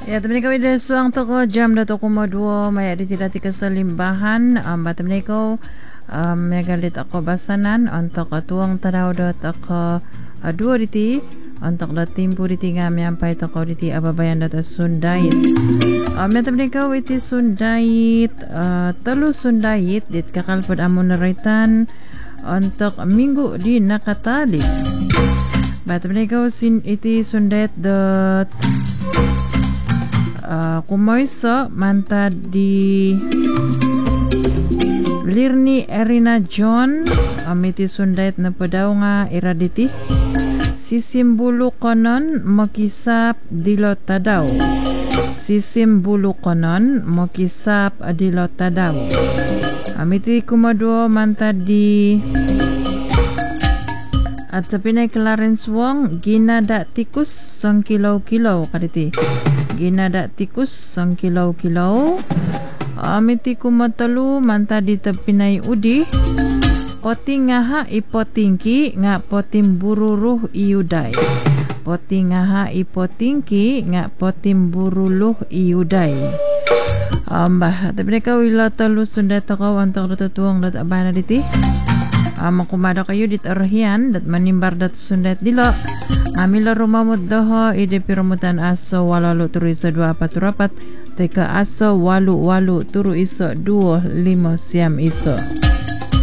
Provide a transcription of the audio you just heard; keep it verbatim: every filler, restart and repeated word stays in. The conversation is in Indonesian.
Ya, teman kau ida suang toko jam dato koma dua maya di tidak tiga selimbahan um, bat teman kau um, megalit ako basanan untuk tuang tadau dot ako uh, dua diti untuk dot timpu diti ngam yampai toko diti ababayan dot sundait um, ya teman kau iti sundait uh, telu sundait dit kakal pod amun neritan untuk minggu di nakatali bat teman kau sin iti sundait dot Uh, kumoiso manta di Lirni Erina John amiti sundait na padaw nga iraditi sisimbulu konon mokisap dilot tadaw sisimbulu konon mokisap dilot tadaw amiti kumodo manta di at sa Pinay Clarence Wong ginada tikus sang kilaw-kilaw kaditi ginada tikus sang kilaw-kilaw amiti kumatalu manta di Pinay Udi poting ngaha ipotingki nga potim bururuh iuday poting ngaha ipotingki nga potim bururuh iuday ambah tapi ka wila talu sundat ka wantok datutuang dat abana diti Ama kumada kayo dit arhian dat manimbar dat sundat dilo ngamila rumamut doho ide piromutan aso walalu turu iso dua paturapat teka aso walu walu turu iso dua lima siam iso.